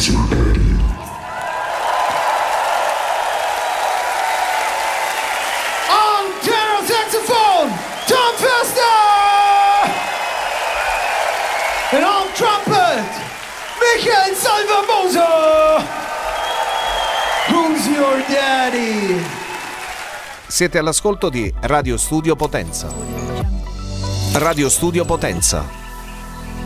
And on trumpet, Michael Salvamoso. Who's your daddy? Siete all'ascolto di Radio Studio Potenza. Radio Studio Potenza.